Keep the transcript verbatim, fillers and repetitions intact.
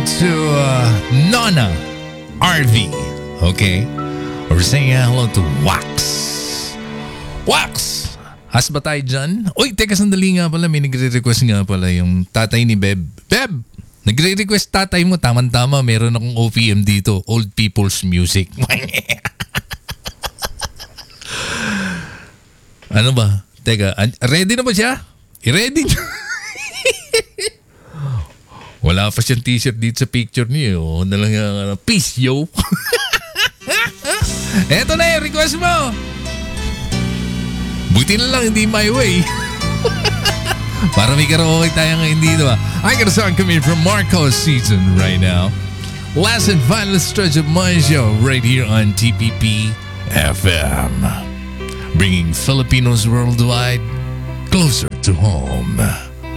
to uh, Nona R V. Okay? We're saying hello to Wax. Wax! Has ba tayo dyan? Uy, teka sandali nga pala. May nagre-request nga pala yung tatay ni Beb. Beb! Nagre-request tatay mo. Tama-tama. Meron akong O P M dito. Old People's Music. Ano ba? Teka, ready na ba siya? I-ready niya. Wala pa siyang t-shirt dito sa picture niyo. Oh, na lang yung peace, yo. Eto na yung request mo. Buti na lang, hindi my way. Para may karaoke tayo ngayon dito. Ah. I got a song coming from Marco's season right now. Last and final stretch of my show right here on T P P F M. Bringing Filipinos worldwide closer to home.